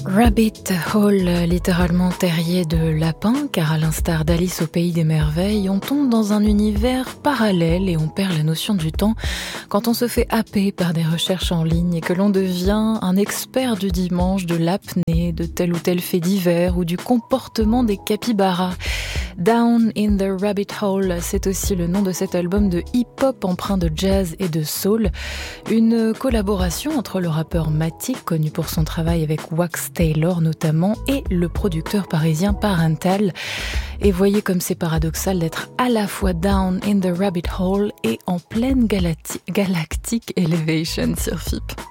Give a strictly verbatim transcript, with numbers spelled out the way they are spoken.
Rabbit Hole, littéralement terrier de lapin, car à l'instar d'Alice au pays des merveilles, on tombe dans un univers parallèle et on perd la notion du temps quand on se fait happer par des recherches en ligne et que l'on devient un expert du dimanche, de l'apnée, de tel ou tel fait divers ou du comportement des capybaras. Down in the Rabbit Hole, c'est aussi le nom de cet album de hip-hop empreint de jazz et de soul. Une collaboration entre le rappeur Matic, connu pour son travail avec Wax Taylor notamment, et le producteur parisien Parental. Et voyez comme c'est paradoxal d'être à la fois down in the rabbit hole et en pleine galacti- galactic elevation sur F I P.